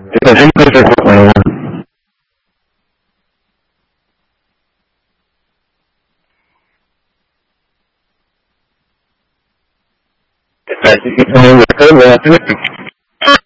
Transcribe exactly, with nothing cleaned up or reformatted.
Because in Portland, if I see someone with her,